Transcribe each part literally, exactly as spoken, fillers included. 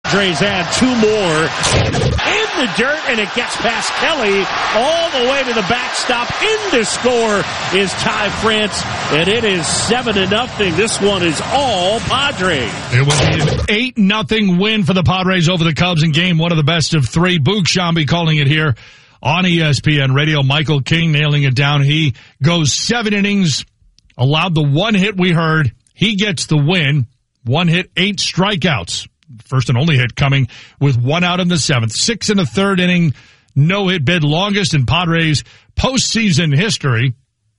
Padres add two more in the dirt, and it gets past Kelly all the way to the backstop. In to score is Ty France, and it is seven to nothing. This one is all Padres. It was an eight nothing win for the Padres over the Cubs in game one of the best of three. Boog Shambi calling it here on E S P N Radio. Michael King nailing it down. He goes seven innings, allowed the one hit we heard. He gets the win. One hit, eight strikeouts. First and only hit coming with one out in the seventh. Six in the third inning, no-hit bid, longest in Padres postseason history.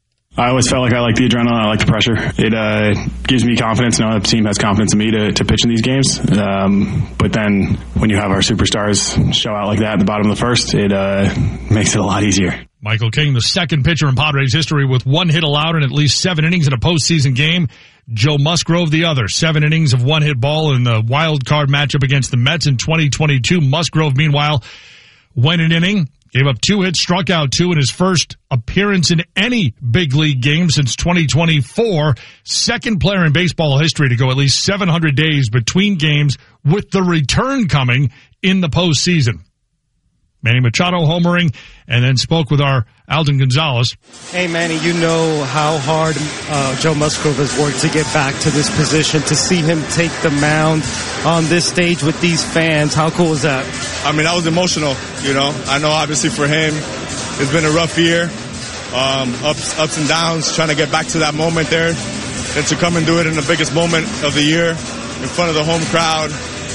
I always felt like I like the adrenaline, I like the pressure. It uh, gives me confidence, knowing the team has confidence in me to, to pitch in these games. Um, but then when you have our superstars show out like that at the bottom of the first, it uh, makes it a lot easier. Michael King, the second pitcher in Padres history with one hit allowed in at least seven innings in a postseason game. Joe Musgrove, the other. Seven innings of one-hit ball in the wild card matchup against the Mets in twenty twenty-two. Musgrove, meanwhile, went an inning, gave up two hits, struck out two in his first appearance in any big league game since twenty twenty-four. Second player in baseball history to go at least seven hundred days between games, with the return coming in the postseason. Manny Machado homering, and then spoke with our Alden Gonzalez. Hey, Manny, you know how hard uh, Joe Musgrove has worked to get back to this position. To see him take the mound on this stage with these fans, how cool is that? I mean, that was emotional, you know. I know, obviously, for him, it's been a rough year. Um, ups, ups and downs, trying to get back to that moment there. And to come and do it in the biggest moment of the year in front of the home crowd.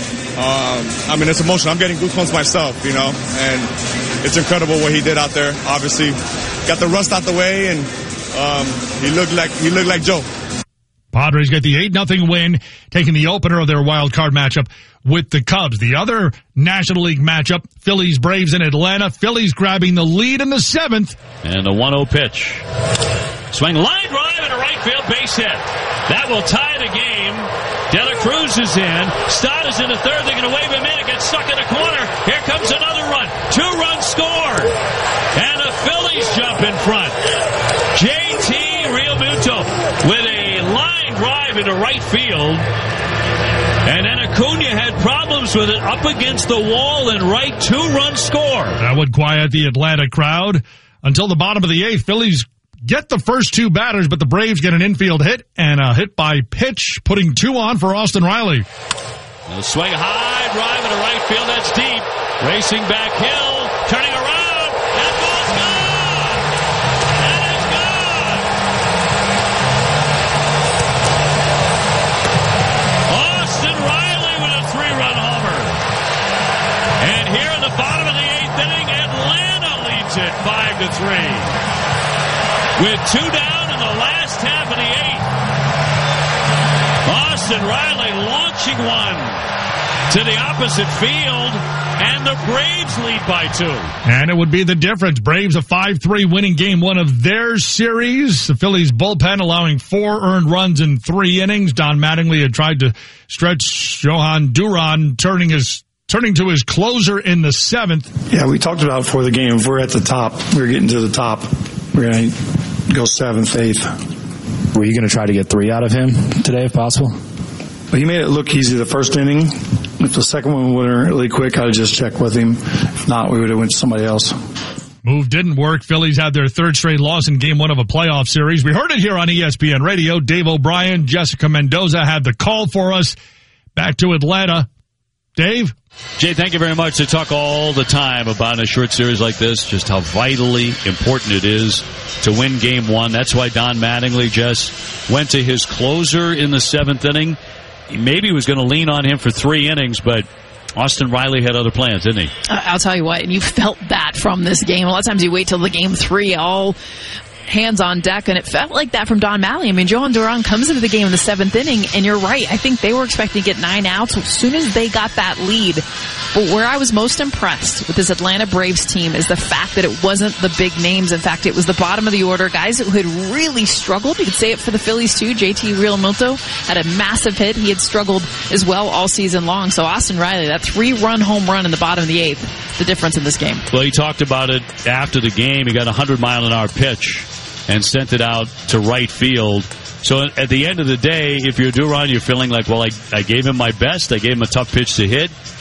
Um, I mean, it's emotional. I'm getting goosebumps myself, you know, and it's incredible what he did out there. Obviously, got the rust out the way, and um, he looked like he looked like Joe. Padres get the eight nothing win, taking the opener of their wild card matchup with the Cubs. The other National League matchup, Phillies Braves in Atlanta. Phillies grabbing the lead in the seventh. And the one oh pitch. Swing, line drive, and a right field base hit. That will tie the game. De La Cruz is in. Stott is in the third. They're going to wave him in. It gets stuck in the corner. Here comes another run. Two-run score. And the Phillies jump in front. J T Realmuto with a line drive into right field. And then Acuna had problems with it up against the wall and right. Two-run score. That would quiet the Atlanta crowd until the bottom of the eighth. Phillies get the first two batters, but the Braves get an infield hit and a hit by pitch, putting two on for Austin Riley. A swing high, drive into right field. That's deep. Racing back hill, turning around. That ball's gone. And it's gone. Austin Riley with a three-run homer. And here in the bottom of the eighth inning, Atlanta leads it five to three. With two down in the last half of the eighth. Austin Riley launching one to the opposite field, and the Braves lead by two. And it would be the difference. Braves a five three winning game one of their series. The Phillies bullpen allowing four earned runs in three innings. Don Mattingly had tried to stretch Johan Duran, turning his Turning to his closer in the seventh. Yeah, we talked about before the game. If we're at the top, we're getting to the top. We're going to go seventh, eighth. Were you going to try to get three out of him today if possible? But he made it look easy the first inning. If the second one went really quick, I'd have just checked with him. If not, we would have went to somebody else. Move didn't work. Phillies had their third straight loss in game one of a playoff series. We heard it here on E S P N Radio. Dave O'Brien, Jessica Mendoza had the call for us. Back to Atlanta. Dave? Jay, thank you very much. They talk all the time about in a short series like this, just how vitally important it is to win game one. That's why Don Mattingly just went to his closer in the seventh inning. Maybe he was going to lean on him for three innings, but Austin Riley had other plans, didn't he? I'll tell you what, and you felt that from this game. A lot of times you wait till the game three, all hands on deck, and it felt like that from Don Mattingly. I mean, Johan Duran comes into the game in the seventh inning, and you're right. I think they were expecting to get nine outs as soon as they got that lead. But where I was most impressed with this Atlanta Braves team is the fact that it wasn't the big names. In fact, it was the bottom of the order, guys who had really struggled. You could say it for the Phillies, too. J T Realmuto had a massive hit. He had struggled as well all season long. So Austin Riley, that three-run home run in the bottom of the eighth, the difference in this game. Well, he talked about it after the game. He got a one hundred mile an hour pitch and sent it out to right field. So at the end of the day, if you're Duran, you're feeling like, well, I, I gave him my best. I gave him a tough pitch to hit.